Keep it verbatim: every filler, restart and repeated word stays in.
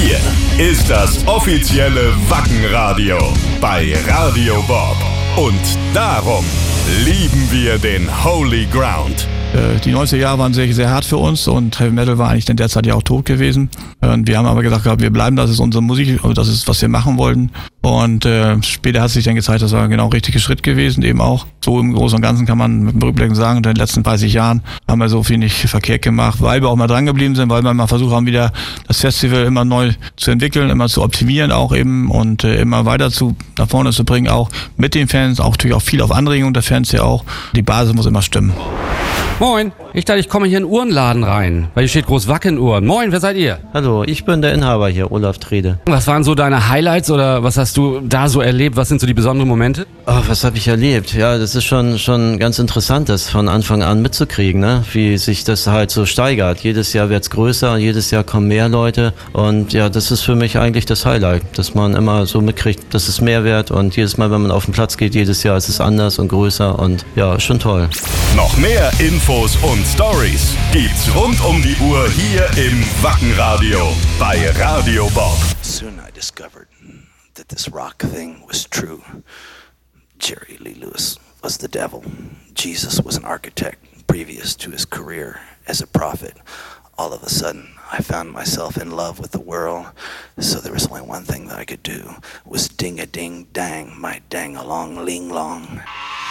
Hier ist das offizielle Wackenradio bei Radio Bob. Und darum lieben wir den Holy Ground. Die neunziger Jahre waren sehr, sehr hart für uns und Heavy Metal war eigentlich in der Zeit ja auch tot gewesen. Und wir haben aber gesagt, wir bleiben, das ist unsere Musik, das ist, was wir machen wollten. Und äh, später hat sich dann gezeigt, das war genau der richtige Schritt gewesen, eben auch. So im Großen und Ganzen kann man mit dem Rückblick sagen, in den letzten dreißig Jahren haben wir so viel nicht verkehrt gemacht, weil wir auch mal dran geblieben sind, weil wir mal versucht haben, wieder das Festival immer neu zu entwickeln, immer zu optimieren auch eben und äh, immer weiter zu nach vorne zu bringen, auch mit den Fans, auch natürlich auch viel auf Anregung der Fans ja auch. Die Basis muss immer stimmen. Moin, ich dachte, ich komme hier in den Uhrenladen rein, weil hier steht groß Wackenuhren. Moin, wer seid ihr? Hallo, ich bin der Inhaber hier, Olaf Trede. Was waren so deine Highlights oder was hast du da so erlebt? Was sind so die besonderen Momente? Oh, was habe ich erlebt? Ja, das ist schon schon ganz interessant, das von Anfang an mitzukriegen, ne? Wie sich das halt so steigert. Jedes Jahr wird's größer, jedes Jahr kommen mehr Leute und ja, das ist für mich eigentlich das Highlight, dass man immer so mitkriegt, dass es mehr wird und jedes Mal, wenn man auf den Platz geht, jedes Jahr ist es anders und größer und ja, schon toll. Noch mehr Infos und Stories gibt's rund um die Uhr hier im Wackenradio bei Radio Bob. Soon I discovered that this rock thing was true. Jerry Lee Lewis was the devil. Jesus was an architect previous to his career as a prophet. All of a sudden, I found myself in love with the world. So there was only one thing that I could do, was ding-a-ding-dang, my dang-along-ling-long.